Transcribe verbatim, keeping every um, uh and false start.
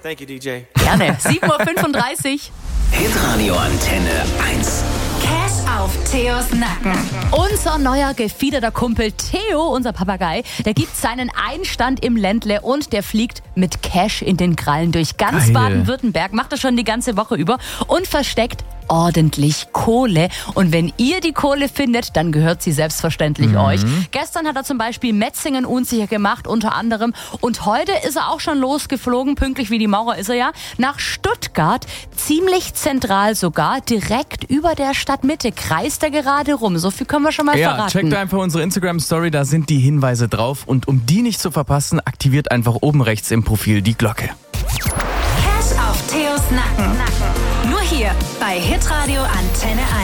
Thank you, D J. Gerne. sieben Uhr fünfunddreißig. Hitradio Antenne eins. Cash auf Theos Nacken. Unser neuer gefiederter Kumpel Theo, unser Papagei, der gibt seinen Einstand im Ländle und der fliegt mit Cash in den Krallen durch ganz Geil. Baden-Württemberg, macht das schon die ganze Woche über und versteckt ordentlich Kohle. Und wenn ihr die Kohle findet, dann gehört sie selbstverständlich Mhm. euch. Gestern hat er zum Beispiel Metzingen unsicher gemacht, unter anderem. Und heute ist er auch schon losgeflogen, pünktlich wie die Maurer ist er ja, nach Stuttgart, ziemlich zentral sogar, direkt über der Stadtmitte. Kreist er gerade rum. So viel können wir schon mal Ja, verraten. checkt einfach unsere Instagram-Story, da sind die Hinweise drauf. Und um die nicht zu verpassen, aktiviert einfach oben rechts im Profil die Glocke. Cash auf Theos Nacken. Nur hier bei Hitradio Antenne eins.